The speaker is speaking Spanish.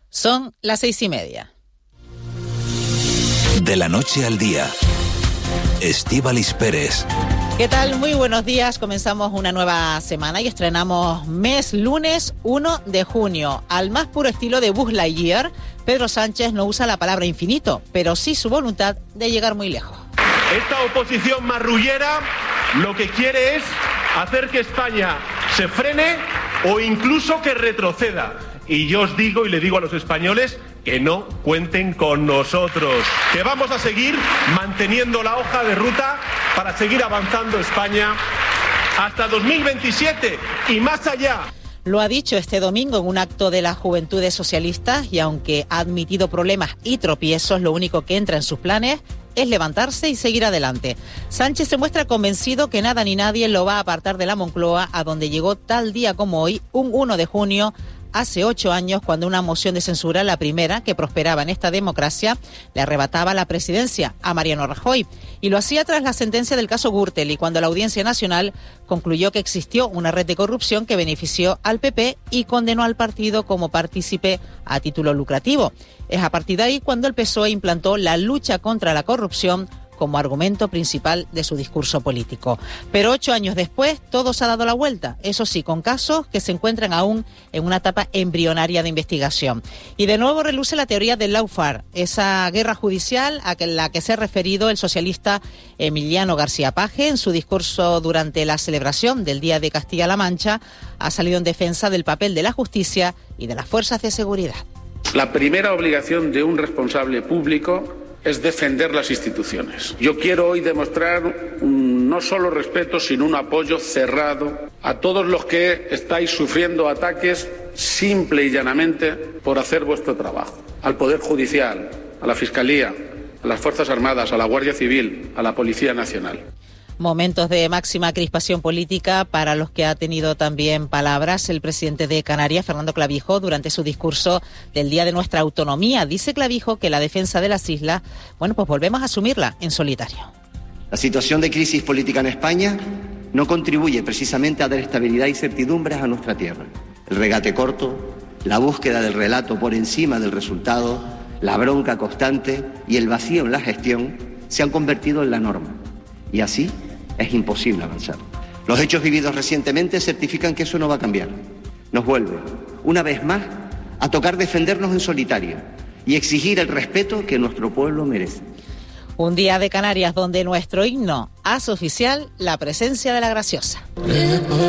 Son las 6:30. De la noche al día, Estíbaliz Pérez. ¿Qué tal? Muy buenos días. Comenzamos una nueva semana y estrenamos mes lunes 1 de junio. Al más puro estilo de Buzz Lightyear, Pedro Sánchez no usa la palabra infinito, pero sí su voluntad de llegar muy lejos. Esta oposición marrullera lo que quiere es hacer que España se frene o incluso que retroceda. Y yo os digo y le digo a los españoles que no cuenten con nosotros, que vamos a seguir manteniendo la hoja de ruta para seguir avanzando España hasta 2027 y más allá. Lo ha dicho este domingo en un acto de las Juventudes Socialistas y aunque ha admitido problemas y tropiezos, lo único que entra en sus planes es levantarse y seguir adelante. Sánchez se muestra convencido que nada ni nadie lo va a apartar de la Moncloa, a donde llegó tal día como hoy, un 1 de junio, hace 8 años, cuando una moción de censura, la primera que prosperaba en esta democracia, le arrebataba la presidencia a Mariano Rajoy. Y lo hacía tras la sentencia del caso Gürtel y cuando la Audiencia Nacional concluyó que existió una red de corrupción que benefició al PP y condenó al partido como partícipe a título lucrativo. Es a partir de ahí cuando el PSOE implantó la lucha contra la corrupción como argumento principal de su discurso político. Pero 8 años después, todo se ha dado la vuelta, eso sí, con casos que se encuentran aún en una etapa embrionaria de investigación. Y de nuevo reluce la teoría del lawfare, esa guerra judicial a la que se ha referido el socialista Emiliano García Paje en su discurso durante la celebración del Día de Castilla-La Mancha. Ha salido en defensa del papel de la justicia y de las fuerzas de seguridad. La primera obligación de un responsable público es defender las instituciones. Yo quiero hoy demostrar no solo respeto, sino un apoyo cerrado a todos los que estáis sufriendo ataques simple y llanamente por hacer vuestro trabajo. Al Poder Judicial, a la Fiscalía, a las Fuerzas Armadas, a la Guardia Civil, a la Policía Nacional. Momentos de máxima crispación política para los que ha tenido también palabras el presidente de Canarias, Fernando Clavijo, durante su discurso del Día de nuestra Autonomía. Dice Clavijo que la defensa de las islas, pues volvemos a asumirla en solitario. La situación de crisis política en España no contribuye precisamente a dar estabilidad y certidumbres a nuestra tierra. El regate corto, la búsqueda del relato por encima del resultado, la bronca constante y el vacío en la gestión se han convertido en la norma. Y así es imposible avanzar. Los hechos vividos recientemente certifican que eso no va a cambiar. Nos vuelve, una vez más, a tocar defendernos en solitario y exigir el respeto que nuestro pueblo merece. Un día de Canarias donde nuestro himno hace oficial la presencia de la graciosa.